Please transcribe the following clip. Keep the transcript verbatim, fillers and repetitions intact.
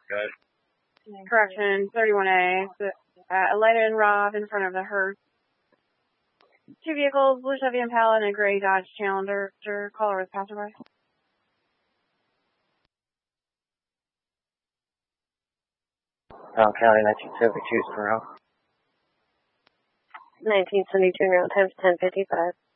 Good. Correction, thirty-one A. Uh, Elida and Rob in front of the hearse. Two vehicles, blue Chevy Impala and a gray Dodge Challenger. Caller with passerby. Brown County, nineteen seventy-two, Sparrow. nineteen seventy-two, round times ten fifty-five.